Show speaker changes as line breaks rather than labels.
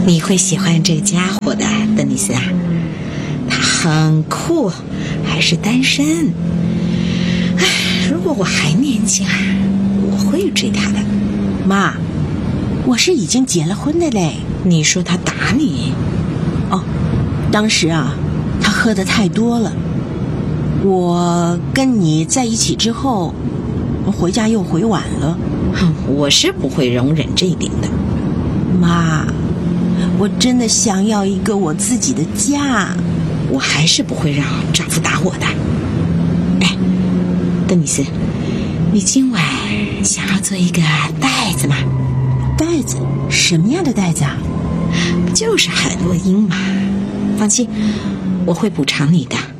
你会喜欢这家伙的，邓尼斯啊，他很酷，还是单身。如果我还年轻，我会追他的。
妈，我是已经结了婚的嘞。
你说他打你？
哦，当时啊，他喝得太多了。我跟你在一起之后，回家又回晚了。
我是不会容忍这一点的。
妈，我真的想要一个我自己的家。
我还是不会让丈夫打我的。哎，邓米斯，你今晚想要做一个袋子吗？
袋子？什么样的袋子啊？
就是海洛因嘛。放心，我会补偿你的。